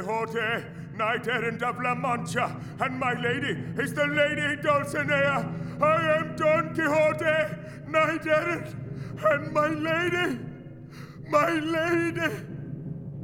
Quixote, knight errant of La Mancha, and my lady is the Lady Dulcinea. I am Don Quixote, knight errant, and my lady